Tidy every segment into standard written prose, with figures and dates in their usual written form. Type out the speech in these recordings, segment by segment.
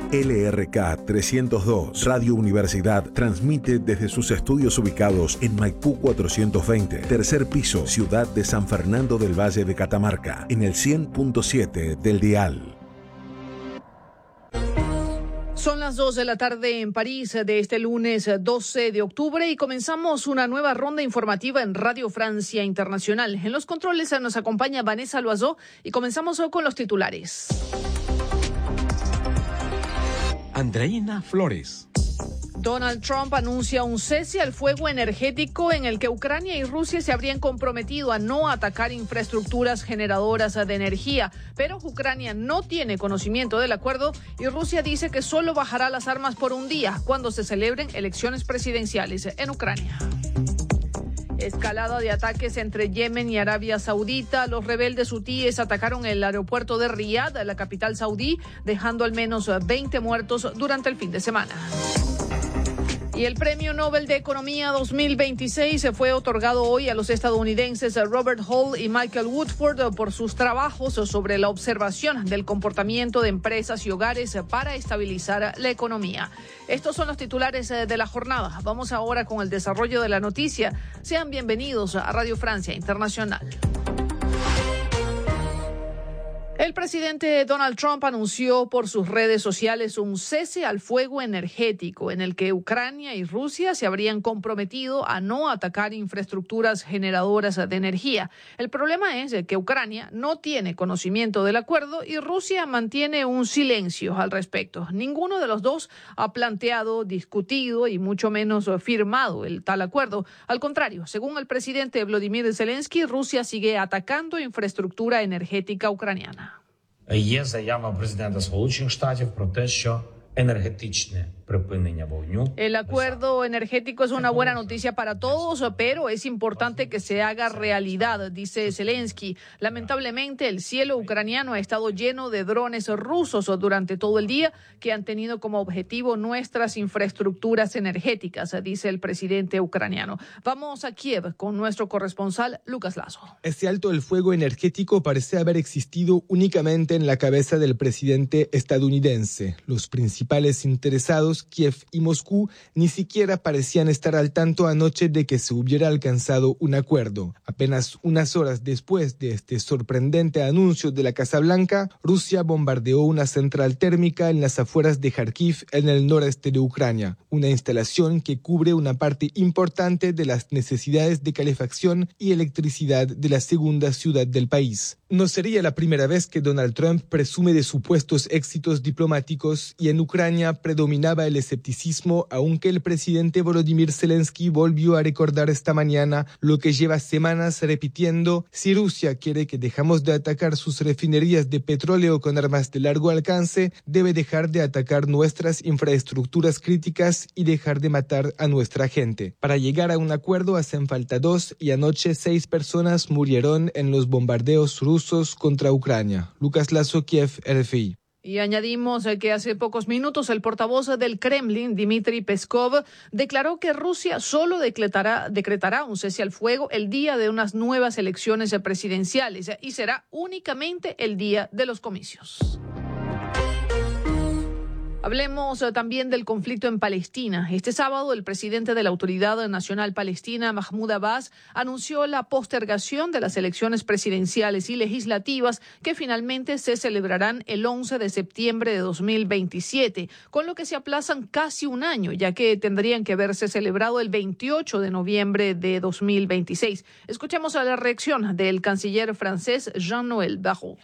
LRK 302, Radio Universidad, transmite desde sus estudios ubicados en Maipú 420, tercer piso, ciudad de San Fernando del Valle de Catamarca, en el 100.7 del dial. Son las 2 de la tarde en París de este lunes 12 de octubre y comenzamos una nueva ronda informativa en Radio Francia Internacional. En los controles nos acompaña Vanessa Loiseau y comenzamos hoy con los titulares. Andreina Flores. Donald Trump anuncia un cese al fuego energético en el que Ucrania y Rusia se habrían comprometido a no atacar infraestructuras generadoras de energía, pero Ucrania no tiene conocimiento del acuerdo y Rusia dice que solo bajará las armas por un día cuando se celebren elecciones presidenciales en Ucrania. Escalada de ataques entre Yemen y Arabia Saudita. Los rebeldes hutíes atacaron el aeropuerto de Riad, la capital saudí, dejando al menos 20 muertos durante el fin de semana. Y el Premio Nobel de Economía 2026 se fue otorgado hoy a los estadounidenses Robert Hall y Michael Woodford por sus trabajos sobre la observación del comportamiento de empresas y hogares para estabilizar la economía. Estos son los titulares de la jornada. Vamos ahora con el desarrollo de la noticia. Sean bienvenidos a Radio Francia Internacional. El presidente Donald Trump anunció por sus redes sociales un cese al fuego energético en el que Ucrania y Rusia se habrían comprometido a no atacar infraestructuras generadoras de energía. El problema es que Ucrania no tiene conocimiento del acuerdo y Rusia mantiene un silencio al respecto. Ninguno de los dos ha planteado, discutido y mucho menos firmado el tal acuerdo. Al contrario, según el presidente Volodymyr Zelensky, Rusia sigue atacando infraestructura energética ucraniana. Є заява президента Сполучених Штатів про те, що енергетичне припинення вогню. El acuerdo energético es una buena noticia para todos, pero es importante que se haga realidad, dice Zelensky. Lamentablemente, el cielo ucraniano ha estado lleno de drones rusos durante todo el día que han tenido como objetivo nuestras infraestructuras energéticas, dice el presidente ucraniano. Vamos a Kiev con nuestro corresponsal Lucas Lazo. Ese alto el fuego energético parece haber existido únicamente en la cabeza del presidente estadounidense. Los principales interesados, Kiev y Moscú, ni siquiera parecían estar al tanto anoche de que se hubiera alcanzado un acuerdo. Apenas unas horas después de este sorprendente anuncio de la Casa Blanca, Rusia bombardeó una central térmica en las afueras de Kharkiv, en el noreste de Ucrania, una instalación que cubre una parte importante de las necesidades de calefacción y electricidad de la segunda ciudad del país. No sería la primera vez que Donald Trump presume de supuestos éxitos diplomáticos y en Ucrania predominaba el escepticismo, aunque el presidente Volodymyr Zelensky volvió a recordar esta mañana lo que lleva semanas repitiendo: si Rusia quiere que dejemos de atacar sus refinerías de petróleo con armas de largo alcance, debe dejar de atacar nuestras infraestructuras críticas y dejar de matar a nuestra gente. Para llegar a un acuerdo hacen falta 2 y anoche 6 personas murieron en los bombardeos rusos contra Ucrania. Lucas Lazo, Kiev, RFI. Y añadimos que hace pocos minutos el portavoz del Kremlin, Dmitry Peskov, declaró que Rusia solo decretará un cese al fuego el día de unas nuevas elecciones presidenciales y será únicamente el día de los comicios. Hablemos también del conflicto en Palestina. Este sábado, el presidente de la Autoridad Nacional Palestina, Mahmoud Abbas, anunció la postergación de las elecciones presidenciales y legislativas que finalmente se celebrarán el 11 de septiembre de 2027, con lo que se aplazan casi un año, ya que tendrían que haberse celebrado el 28 de noviembre de 2026. Escuchemos a la reacción del canciller francés Jean-Noël Barrot.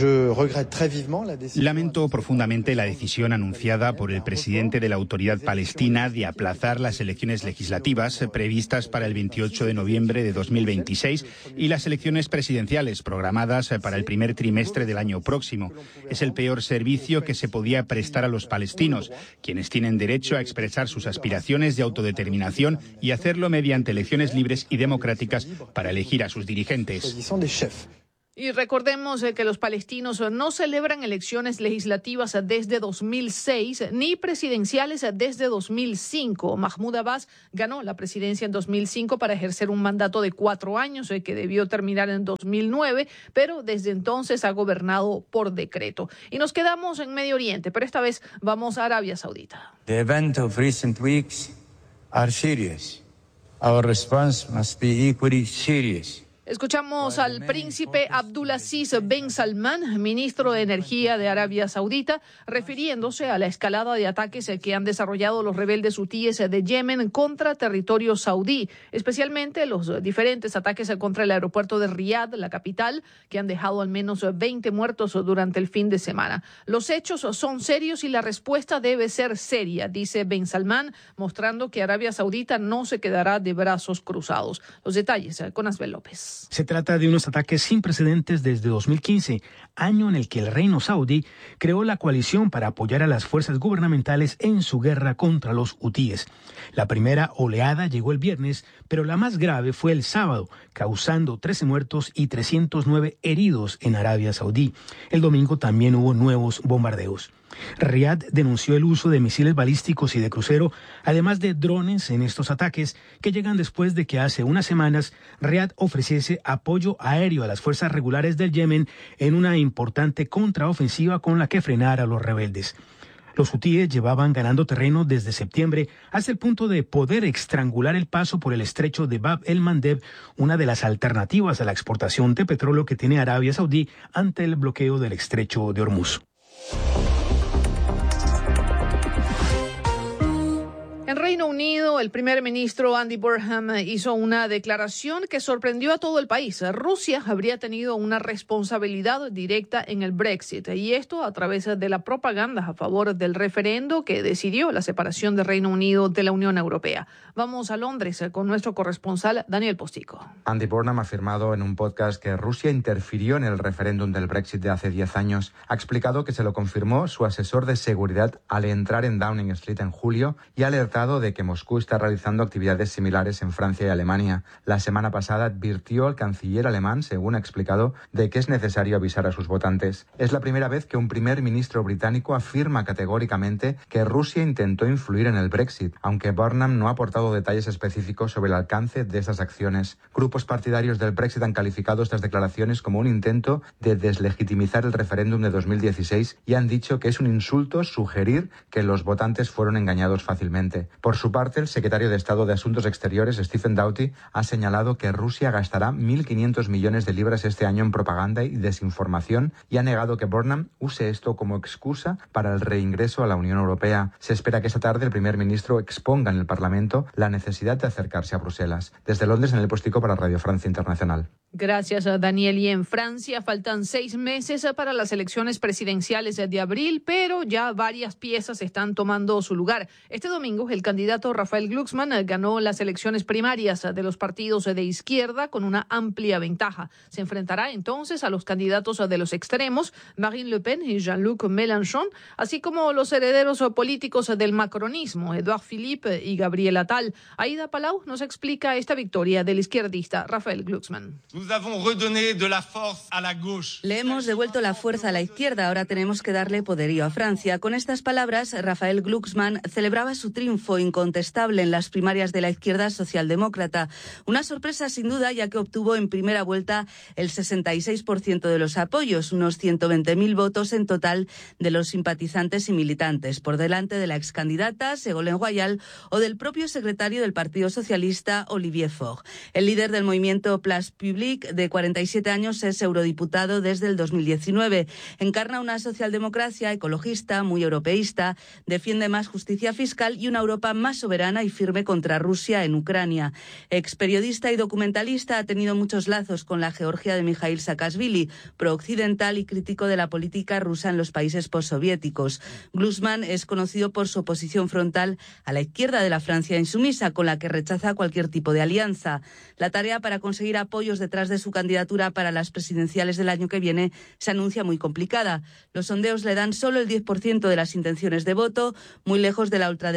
Lamento profundamente la decisión anunciada por el presidente de la Autoridad Palestina de aplazar las elecciones legislativas previstas para el 28 de noviembre de 2026 y las elecciones presidenciales programadas para el primer trimestre del año próximo. Es el peor servicio que se podía prestar a los palestinos, quienes tienen derecho a expresar sus aspiraciones de autodeterminación y hacerlo mediante elecciones libres y democráticas para elegir a sus dirigentes. Y recordemos que los palestinos no celebran elecciones legislativas desde 2006 ni presidenciales desde 2005. Mahmoud Abbas ganó la presidencia en 2005 para ejercer un mandato de 4 años que debió terminar en 2009, pero desde entonces ha gobernado por decreto. Y nos quedamos en Medio Oriente, pero esta vez vamos a Arabia Saudita. The events of recent weeks are serious. Our response must be equally serious. Escuchamos al príncipe Abdulaziz Ben Salman, ministro de Energía de Arabia Saudita, refiriéndose a la escalada de ataques que han desarrollado los rebeldes hutíes de Yemen contra territorio saudí, especialmente los diferentes ataques contra el aeropuerto de Riad, la capital, que han dejado al menos 20 muertos durante el fin de semana. Los hechos son serios y la respuesta debe ser seria, dice Ben Salman, mostrando que Arabia Saudita no se quedará de brazos cruzados. Los detalles con Asbel López. Se trata de unos ataques sin precedentes desde 2015, año en el que el reino saudí creó la coalición para apoyar a las fuerzas gubernamentales en su guerra contra los hutíes. La primera oleada llegó el viernes, pero la más grave fue el sábado, causando 13 muertos y 309 heridos en Arabia Saudí. El domingo también hubo nuevos bombardeos. Riad denunció el uso de misiles balísticos y de crucero, además de drones en estos ataques, que llegan después de que hace unas semanas Riad ofreciese apoyo aéreo a las fuerzas regulares del Yemen en una importante contraofensiva con la que frenar a los rebeldes. Los hutíes llevaban ganando terreno desde septiembre hasta el punto de poder estrangular el paso por el estrecho de Bab el-Mandeb, una de las alternativas a la exportación de petróleo que tiene Arabia Saudí ante el bloqueo del estrecho de Hormuz. En Reino Unido, el primer ministro Andy Burnham hizo una declaración que sorprendió a todo el país. Rusia habría tenido una responsabilidad directa en el Brexit, y esto a través de la propaganda a favor del referendo que decidió la separación del Reino Unido de la Unión Europea. Vamos a Londres con nuestro corresponsal Daniel Postico. Andy Burnham ha afirmado en un podcast que Rusia interfirió en el referéndum del Brexit de hace 10 años. Ha explicado que se lo confirmó su asesor de seguridad al entrar en Downing Street en julio y ha alertado de que Moscú está realizando actividades similares en Francia y Alemania. La semana pasada advirtió al canciller alemán, según ha explicado, de que es necesario avisar a sus votantes. Es la primera vez que un primer ministro británico afirma categóricamente que Rusia intentó influir en el Brexit, aunque Burnham no ha aportado detalles específicos sobre el alcance de esas acciones. Grupos partidarios del Brexit han calificado estas declaraciones como un intento de deslegitimizar el referéndum de 2016 y han dicho que es un insulto sugerir que los votantes fueron engañados fácilmente. Por su parte, el secretario de Estado de Asuntos Exteriores, Stephen Doughty, ha señalado que Rusia gastará 1.500 millones de libras este año en propaganda y desinformación y ha negado que Burnham use esto como excusa para el reingreso a la Unión Europea. Se espera que esta tarde el primer ministro exponga en el Parlamento la necesidad de acercarse a Bruselas. Desde Londres, en el Postico para Radio Francia Internacional. Gracias, Daniel. Y en Francia faltan 6 meses para las elecciones presidenciales de abril, pero ya varias piezas están tomando su lugar. Este domingo, el candidato Raphael Glucksmann ganó las elecciones primarias de los partidos de izquierda con una amplia ventaja. Se enfrentará entonces a los candidatos de los extremos, Marine Le Pen y Jean-Luc Mélenchon, así como los herederos políticos del macronismo, Édouard Philippe y Gabriel Attal. Aida Palau nos explica esta victoria del izquierdista Raphael Glucksmann. Le hemos devuelto la fuerza a la izquierda, ahora tenemos que darle poderío a Francia. Con estas palabras, Raphael Glucksmann celebraba su triunfo incontestable en las primarias de la izquierda socialdemócrata. Una sorpresa sin duda, ya que obtuvo en primera vuelta el 66% de los apoyos, unos 120.000 votos en total de los simpatizantes y militantes, por delante de la excandidata Ségolène Royal o del propio secretario del Partido Socialista, Olivier Faure. El líder del movimiento Place Publique, de 47 años, es eurodiputado desde el 2019. Encarna una socialdemocracia ecologista, muy europeísta, defiende más justicia fiscal y una Europa más soberana y firme contra Rusia en Ucrania. Experiodista y documentalista, ha tenido muchos lazos con la Georgia de Mikhail Saakashvili, prooccidental y crítico de la política rusa en los países postsoviéticos. Glucksmann es conocido por su oposición frontal a la izquierda de la Francia insumisa, con la que rechaza cualquier tipo de alianza. La tarea para conseguir apoyos detrás de su candidatura para las presidenciales del año que viene se anuncia muy complicada. Los sondeos le dan solo el 10% de las intenciones de voto, muy lejos de la ultraderechista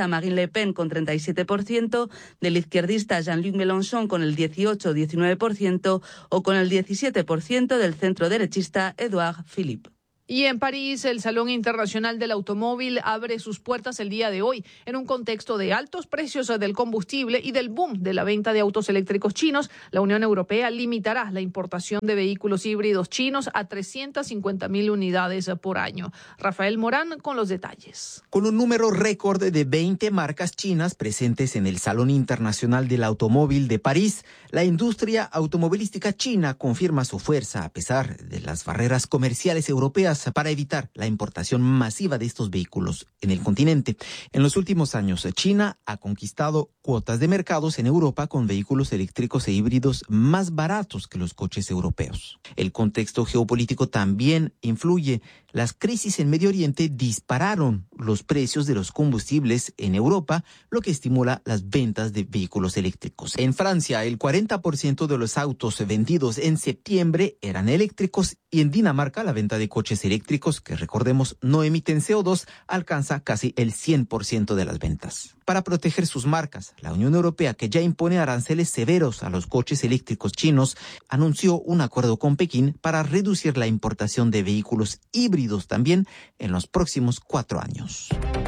Marine Le Pen con 37%, del izquierdista Jean-Luc Mélenchon con el 18-19% o con el 17% del centro derechista Édouard Philippe. Y en París, el Salón Internacional del Automóvil abre sus puertas el día de hoy en un contexto de altos precios del combustible y del boom de la venta de autos eléctricos chinos. La Unión Europea limitará la importación de vehículos híbridos chinos a 350.000 unidades por año. Rafael Morán con los detalles. Con un número récord de 20 marcas chinas presentes en el Salón Internacional del Automóvil de París, la industria automovilística china confirma su fuerza a pesar de las barreras comerciales europeas para evitar la importación masiva de estos vehículos en el continente. En los últimos años, China ha conquistado cuotas de mercados en Europa con vehículos eléctricos e híbridos más baratos que los coches europeos. El contexto geopolítico también influye. Las crisis en Medio Oriente dispararon los precios de los combustibles en Europa, lo que estimula las ventas de vehículos eléctricos. En Francia, el 40% de los autos vendidos en septiembre eran eléctricos y en Dinamarca la venta de coches eléctricos, que recordemos no emiten CO2, alcanza casi el 100% de las ventas. Para proteger sus marcas, la Unión Europea, que ya impone aranceles severos a los coches eléctricos chinos, anunció un acuerdo con Pekín para reducir la importación de vehículos híbridos también en los próximos 4 años.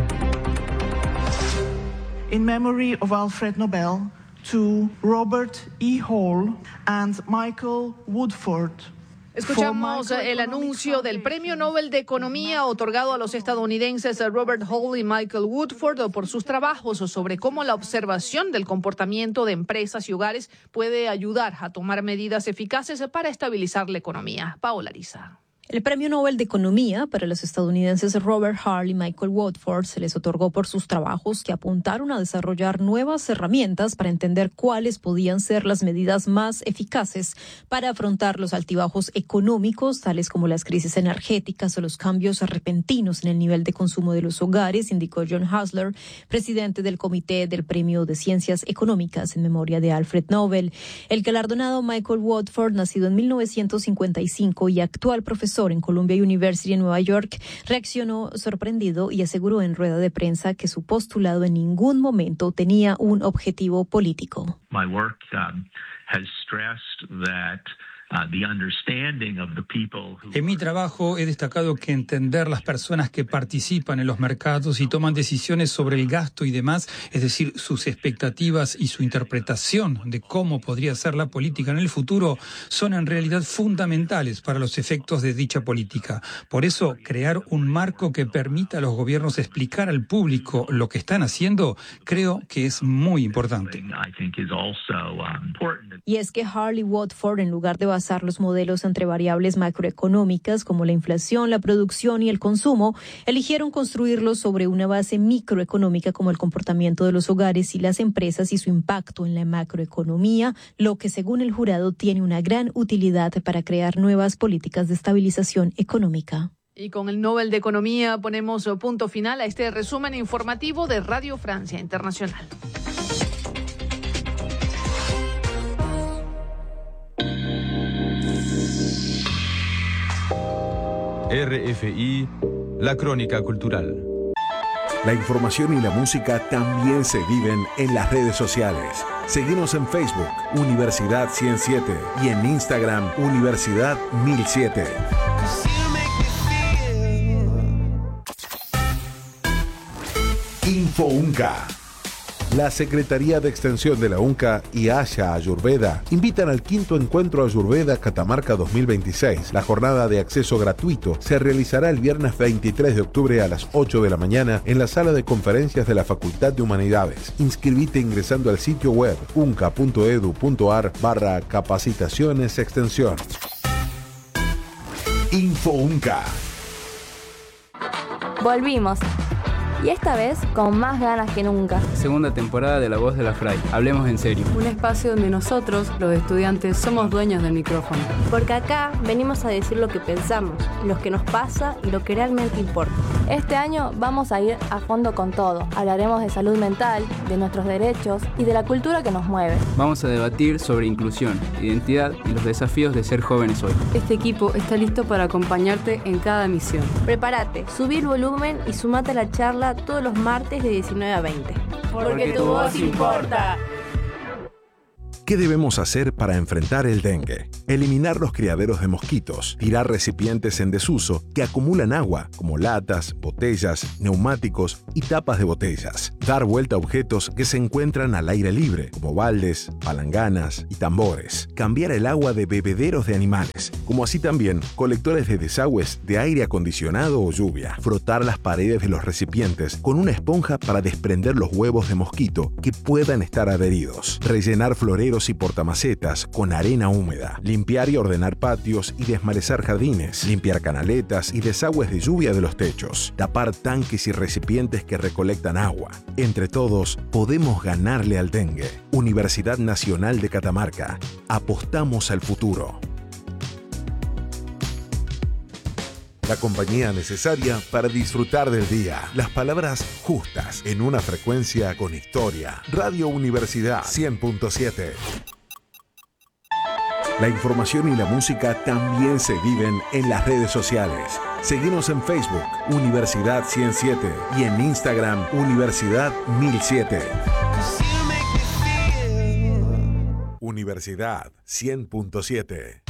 In memory of Alfred Nobel, to Robert E. Hall and Michael Woodford. Escuchamos el anuncio del Premio Nobel de Economía otorgado a los estadounidenses Robert Hall y Michael Woodford por sus trabajos sobre cómo la observación del comportamiento de empresas y hogares puede ayudar a tomar medidas eficaces para estabilizar la economía. Paola Ariza. El Premio Nobel de Economía para los estadounidenses Robert Hall y Michael Woodford se les otorgó por sus trabajos que apuntaron a desarrollar nuevas herramientas para entender cuáles podían ser las medidas más eficaces para afrontar los altibajos económicos, tales como las crisis energéticas o los cambios repentinos en el nivel de consumo de los hogares, indicó John Hasler, presidente del Comité del Premio de Ciencias Económicas en memoria de Alfred Nobel. El galardonado Michael Woodford, nacido en 1955 y actual profesor en Columbia University en Nueva York, reaccionó sorprendido y aseguró en rueda de prensa que su postulado en ningún momento tenía un objetivo político. My work has stressed that En mi trabajo he destacado que entender las personas que participan en los mercados y toman decisiones sobre el gasto y demás, es decir, sus expectativas y su interpretación de cómo podría ser la política en el futuro, son en realidad fundamentales para los efectos de dicha política. Por eso, crear un marco que permita a los gobiernos explicar al público lo que están haciendo, creo que es muy importante. Y es que Harley Woodford, en lugar de basar los modelos entre variables macroeconómicas como la inflación, la producción y el consumo, eligieron construirlos sobre una base microeconómica como el comportamiento de los hogares y las empresas y su impacto en la macroeconomía, lo que según el jurado tiene una gran utilidad para crear nuevas políticas de estabilización económica. Y con el Nobel de Economía ponemos punto final a este resumen informativo de Radio Francia Internacional. RFI, la crónica cultural. La información y la música también se viven en las redes sociales. Seguinos en Facebook, Universidad 107, y en Instagram, Universidad 1007. Info UNCA. La Secretaría de Extensión de la UNCA y Asha Ayurveda invitan al 5º Encuentro Ayurveda Catamarca 2026. La jornada de acceso gratuito se realizará el viernes 23 de octubre a las 8 de la mañana en la sala de conferencias de la Facultad de Humanidades. Inscribite ingresando al sitio web unca.edu.ar/capacitaciones extensión. Info UNCA. Volvimos. Y esta vez con más ganas que nunca. Segunda temporada de La Voz de la Fray. Hablemos en serio. Un espacio donde nosotros, los estudiantes, somos dueños del micrófono. Porque acá venimos a decir lo que pensamos, lo que nos pasa y lo que realmente importa. Este año vamos a ir a fondo con todo. Hablaremos de salud mental, de nuestros derechos y de la cultura que nos mueve. Vamos a debatir sobre inclusión, identidad y los desafíos de ser jóvenes hoy. Este equipo está listo para acompañarte en cada misión. Prepárate, subí el volumen y sumate a la charla todos los martes de 19 a 20. Porque tu voz importa. ¿Qué debemos hacer para enfrentar el dengue? Eliminar los criaderos de mosquitos, tirar recipientes en desuso que acumulan agua, como latas, botellas, neumáticos y tapas de botellas. Dar vuelta a objetos que se encuentran al aire libre, como baldes, palanganas y tambores. Cambiar el agua de bebederos de animales, como así también colectores de desagües de aire acondicionado o lluvia. Frotar las paredes de los recipientes con una esponja para desprender los huevos de mosquito que puedan estar adheridos. Rellenar floreros y portamacetas con arena húmeda. Limpiar y ordenar patios y desmalezar jardines. Limpiar canaletas y desagües de lluvia de los techos. Tapar tanques y recipientes que recolectan agua. Entre todos, podemos ganarle al dengue. Universidad Nacional de Catamarca. Apostamos al futuro. La compañía necesaria para disfrutar del día. Las palabras justas en una frecuencia con historia. Radio Universidad 100.7. La información y la música también se viven en las redes sociales. Seguimos en Facebook, Universidad 107, y en Instagram, Universidad 1007. Universidad 100.7.